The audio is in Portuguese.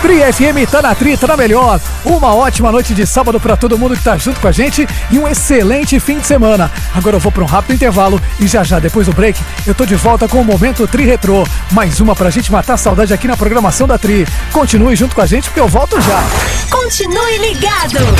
Tri FM tá na Tri, tá na melhor. Uma ótima noite de sábado pra todo mundo que tá junto com a gente e um excelente fim de semana. Agora eu vou pra um rápido intervalo e já depois do break eu tô de volta com o Momento Tri Retrô. Mais uma pra gente matar a saudade aqui na programação da Tri. Continue junto com a gente porque eu volto já. Continue ligado.